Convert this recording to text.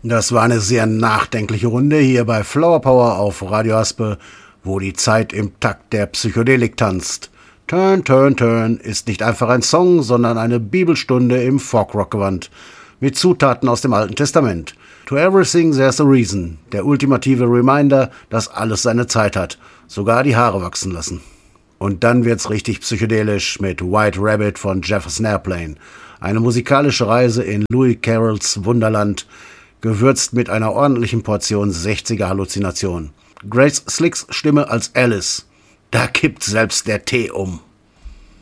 Das war eine sehr nachdenkliche Runde hier bei Flower Power auf Radio Aspe, wo die Zeit im Takt der Psychedelik tanzt. Turn, Turn, Turn ist nicht einfach ein Song, sondern eine Bibelstunde im Folkrock-Gewand mit Zutaten aus dem Alten Testament. To everything there's a reason, der ultimative Reminder, dass alles seine Zeit hat, sogar die Haare wachsen lassen. Und dann wird's richtig psychedelisch mit White Rabbit von Jefferson Airplane, eine musikalische Reise in Louis Carrolls Wunderland, gewürzt mit einer ordentlichen Portion 60er Halluzination. Grace Slicks Stimme als Alice. Da kippt selbst der Tee um.